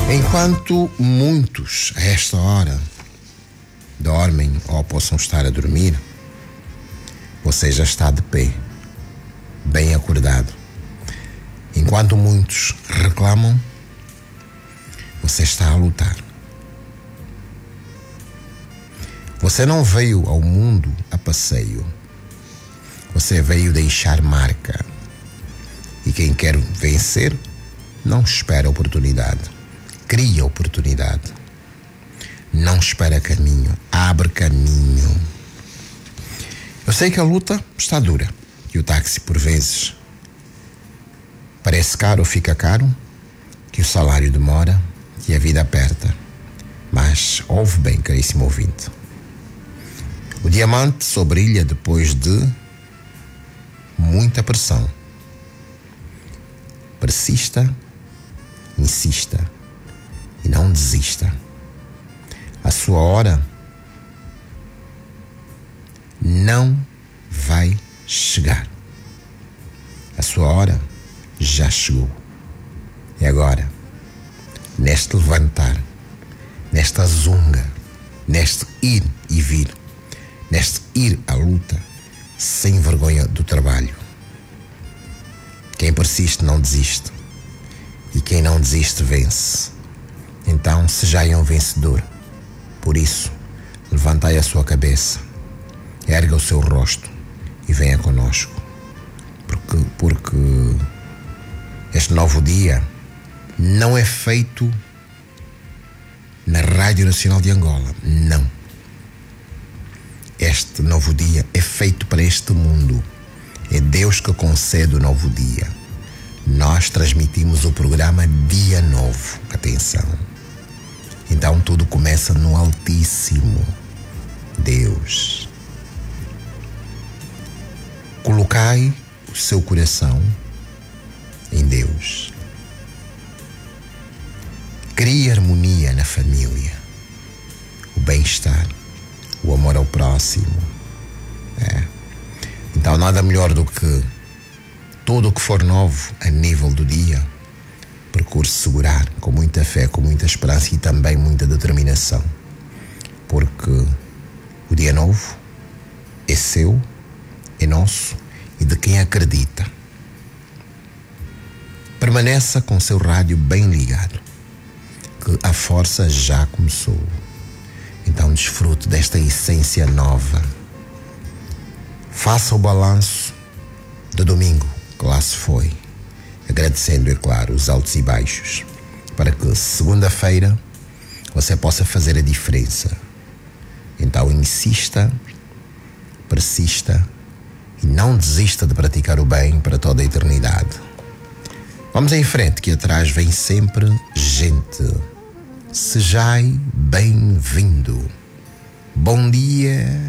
Enquanto muitos a esta hora dormem ou possam estar a dormir, você já está de pé, bem acordado. Enquanto muitos reclamam, você está a lutar. Você não veio ao mundo a passeio. Você veio deixar marca. E quem quer vencer não espera oportunidade. Cria oportunidade. Não espera caminho. Abre caminho. Eu sei que a luta está dura. Que o táxi, por vezes, parece caro ou fica caro. Que o salário demora. Que a vida aperta. Mas ouve bem, caríssimo ouvinte. O diamante só brilha depois de muita pressão. Persista, insista e não desista. A sua hora não vai chegar. A sua hora já chegou. E agora, neste levantar, nesta zunga, neste ir e vir, neste ir à luta, sem vergonha do trabalho. Quem persiste não desiste. E quem não desiste vence. Então sejai um vencedor. Por isso, levantai a sua cabeça, erga o seu rosto e venha conosco. Porque este novo dia não é feito na Rádio Nacional de Angola. Não. Este novo dia é feito para este mundo. É Deus que concede o novo dia. Nós transmitimos o programa Dia Novo. Atenção. Então tudo começa no Altíssimo. Deus. Colocai o seu coração em Deus. Crie harmonia na família. O bem-estar. O amor ao próximo. Então nada melhor do que tudo o que for novo a nível do dia, procure segurar com muita fé, com muita esperança e também muita determinação. Porque o dia novo é seu, é nosso e de quem acredita. Permaneça com seu rádio bem ligado, que a força já começou. Então desfrute desta essência nova. Faça o balanço do domingo que lá se foi, agradecendo, é claro, os altos e baixos, para que segunda-feira você possa fazer a diferença. Então insista, persista e não desista de praticar o bem para toda a eternidade. Vamos em frente, que atrás vem sempre gente. Sejai bem-vindo. Bom dia.